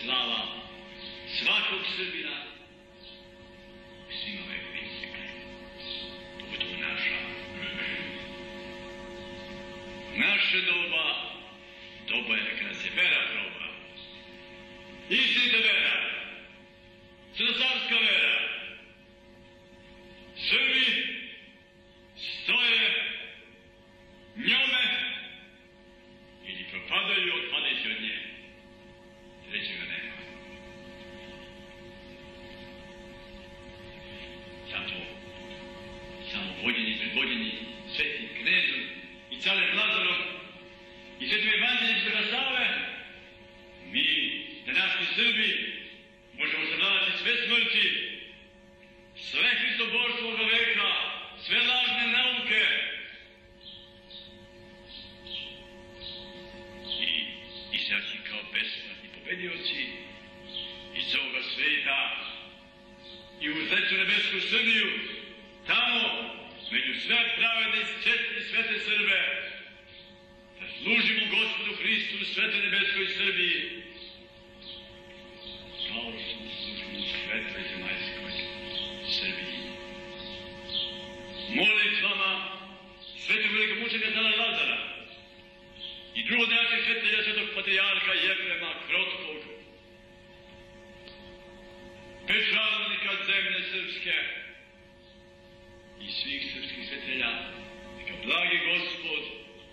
slava svakog Srbina i svima ove pisike. Pogotovo naše doba je kada se vera proba. Istinita vera, crnocarska vera. Srbi stoje njome ili propadaju otpadajući od nje. Trećega nema. Zato samo vođeni, predvođeni svetim knezom i carem Lazarom i svetim evanđeljom Sveta Save, mi, današnji Srbi, možemo savladati sve smrti, sve hristoborstvo ovoga veka, sve lažne nauke i izaći kao besmrtni pobedioci iz ovoga sveta i u sreću nebesku Srbiju, tamo, među sve pravedne i čestne svete Srbe, da služimo Gospodu Hristu u svete nebeskoj Srbiji, kao što služimo u svetoj zemaljskoj Srbiji. Molitvama svetog velikog mučenika Stana Lazara i drugog našeg svetitelja, svetog patrijarha Jefrema Krotkog, pečalnika zemlje srpske i svih srpskih svetitelja, neka blagi Gospod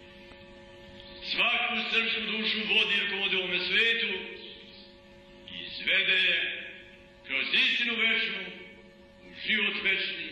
svaku srpsku dušu vodi i rukovodi u ovome svetu i izvede je kroz istinu večnu u život večni